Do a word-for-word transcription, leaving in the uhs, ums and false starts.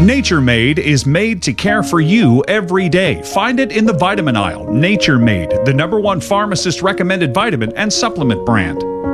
Nature Made is made to care for you every day. Find it in the vitamin aisle. Nature Made, the number one pharmacist recommended vitamin and supplement brand.